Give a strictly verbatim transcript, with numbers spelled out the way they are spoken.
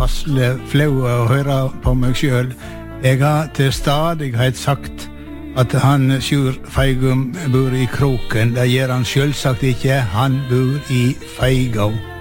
Asle flau å høre på meg selv. Jeg har til stadighet sagt at han Sjur Feigum bor i Kroken. Det gjør han selvsagt ikke. Han bor i Feigå.